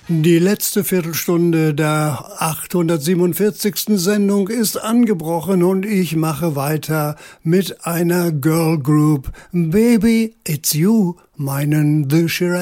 Die letzte Viertelstunde der 847. Sendung ist angebrochen und ich mache weiter mit einer Girl Group. Baby, it's you, meinen The Shirelles.